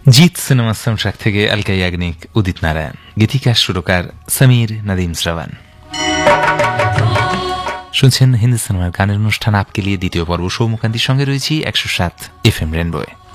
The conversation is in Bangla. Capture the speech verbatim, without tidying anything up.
जीत सिनेमा साउंडट्रैक থেকে আলকা ইয়াগনিক, উদিত নারায়ণ, গীতিকার সুরকার সমীর নদীম শ্রবণ। শুনছেন হিন্দি সিনেমার গানের অনুষ্ঠান আপকে লিয়ে দ্বিতীয় পর্ব। সৌমকান্তির সঙ্গে রয়েছি একশো সাত এফ এম রেনবোয়।